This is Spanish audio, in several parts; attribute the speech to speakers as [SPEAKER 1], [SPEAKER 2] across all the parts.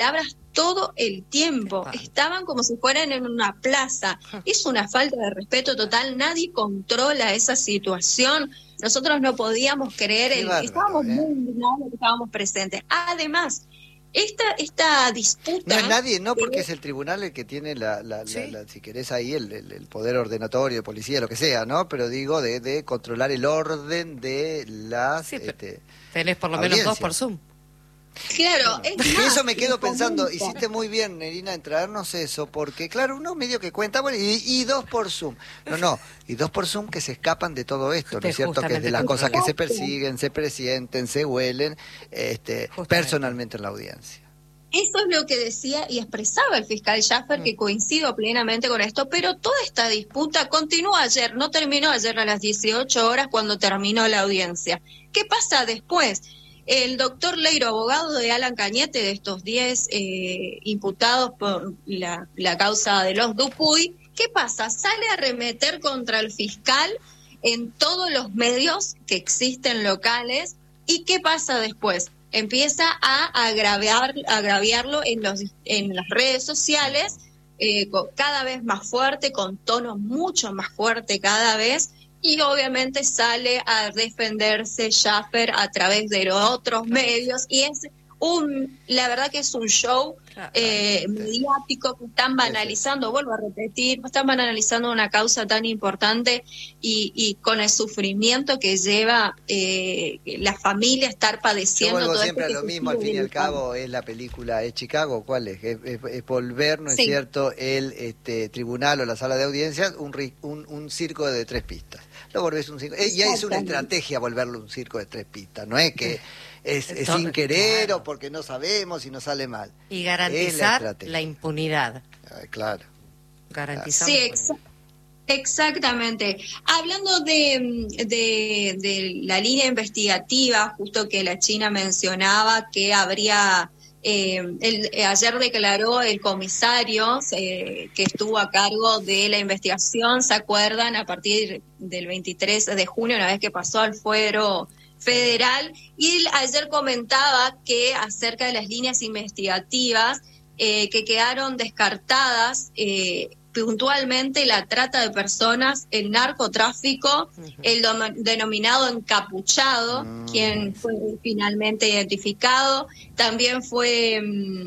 [SPEAKER 1] palabras todo el tiempo. Estaban como si fueran en una plaza. Es una falta de respeto total. Nadie controla esa situación. Nosotros no podíamos creer, estábamos muy indignados que estábamos presentes. Además, esta disputa...
[SPEAKER 2] No es nadie, no, porque es el tribunal el que tiene si querés ahí, el poder ordenatorio, de policía, lo que sea, ¿no? Pero digo, de controlar el orden de las...
[SPEAKER 3] tenés por lo menos 2 por Zoom.
[SPEAKER 1] Claro, es más,
[SPEAKER 2] eso me quedo pensando, hiciste muy bien, Nerina, en traernos eso, porque claro, uno medio que cuenta, bueno, y 2 por Zoom. No, y 2 por Zoom que se escapan de todo esto, ¿no es cierto? Que es de las cosas que se persiguen, se presienten, se huelen, personalmente en la audiencia.
[SPEAKER 1] Eso es lo que decía y expresaba el fiscal Schaffer, que coincido plenamente con esto, pero toda esta disputa continuó ayer, no terminó ayer a las 18 horas cuando terminó la audiencia. ¿Qué pasa después? El doctor Leiro, abogado de Alan Cañete, de estos 10 imputados por la causa de los Dupuy, ¿qué pasa? Sale a arremeter contra el fiscal en todos los medios que existen locales. ¿Y qué pasa después? Empieza a agraviarlo en las redes sociales, cada vez más fuerte, con tono mucho más fuerte cada vez. Y obviamente sale a defenderse Schaffer a través de los otros medios, y es la verdad que es un show mediático que están banalizando, vuelvo a repetir, están banalizando una causa tan importante y con el sufrimiento que lleva la familia estar padeciendo.
[SPEAKER 2] Yo vuelvo
[SPEAKER 1] todo
[SPEAKER 2] siempre a lo mismo, al fin y al cabo es la película, ¿es Chicago? ¿Cuál es? Es volver, ¿no es cierto?, el tribunal o la sala de audiencias, un circo de 3 pistas. Lo volvés un circo, y es una estrategia volverlo un circo de 3 pistas, no es que es sin querer o porque no sabemos y no sale mal.
[SPEAKER 3] Y garantizar la impunidad.
[SPEAKER 2] Claro.
[SPEAKER 3] Garantizar.
[SPEAKER 1] Sí, exactamente. Hablando de la línea investigativa, justo que la China mencionaba que habría... ayer declaró el comisario que estuvo a cargo de la investigación, ¿se acuerdan? A partir del 23 de junio, una vez que pasó al fuero federal, y ayer comentaba que acerca de las líneas investigativas que quedaron descartadas, puntualmente la trata de personas, el narcotráfico, el denominado encapuchado, quien fue finalmente identificado. También fue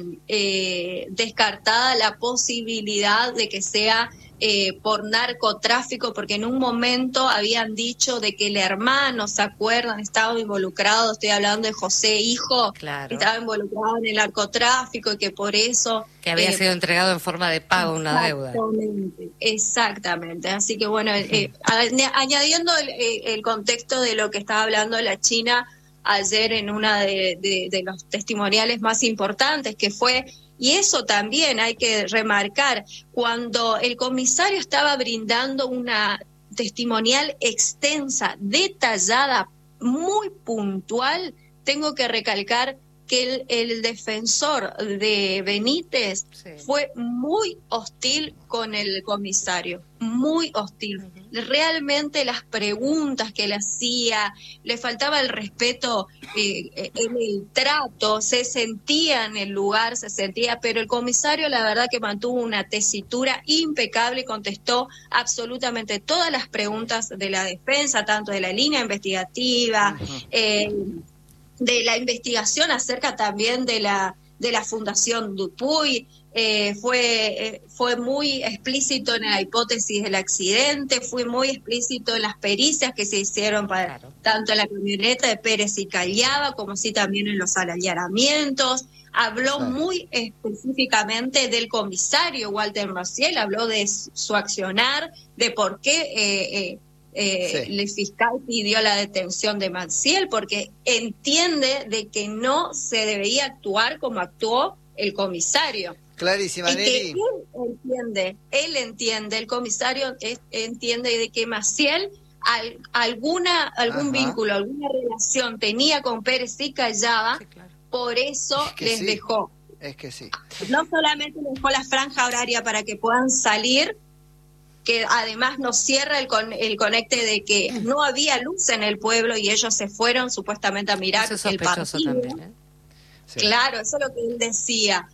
[SPEAKER 1] descartada la posibilidad de que sea por narcotráfico, porque en un momento habían dicho de que el hermano, ¿se acuerdan?, estaba involucrado, estoy hablando de José Hijo, estaba involucrado en el narcotráfico y que por eso...
[SPEAKER 3] Que había sido entregado en forma de pago una deuda.
[SPEAKER 1] Exactamente. Así que bueno, añadiendo el contexto de lo que estaba hablando la China ayer en una de los testimoniales más importantes, que fue... Y eso también hay que remarcar, cuando el comisario estaba brindando una testimonial extensa, detallada, muy puntual, tengo que recalcar que el defensor de Benítez fue muy hostil con el comisario, muy hostil. Realmente las preguntas que le hacía, le faltaba el respeto en el trato, se sentía en el lugar, pero el comisario la verdad que mantuvo una tesitura impecable y contestó absolutamente todas las preguntas de la defensa, tanto de la línea investigativa, de la investigación acerca también de la Fundación Dupuy. Fue muy explícito en la hipótesis del accidente, fue muy explícito en las pericias que se hicieron para tanto en la camioneta de Pérez y Callaba, como así también en los allanamientos. Habló muy específicamente del comisario Walter Maciel, habló de su accionar, de por qué el fiscal pidió la detención de Maciel, porque entiende de que no se debería actuar como actuó el comisario.
[SPEAKER 2] Clarísima, Nelly.
[SPEAKER 1] Él entiende, el comisario entiende de que Maciel algún vínculo, alguna relación tenía con Pérez y Callaba, por eso dejó.
[SPEAKER 2] Es que sí.
[SPEAKER 1] No solamente les dejó la franja horaria para que puedan salir, que además nos cierra el conecte de que no había luz en el pueblo y ellos se fueron supuestamente a mirar el partido.
[SPEAKER 3] También,
[SPEAKER 1] Claro, eso es lo que él decía.